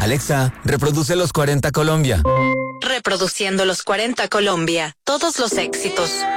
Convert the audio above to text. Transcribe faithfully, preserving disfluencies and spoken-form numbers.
Alexa, reproduce los cuarenta Colombia. Reproduciendo los cuarenta Colombia. Todos los éxitos.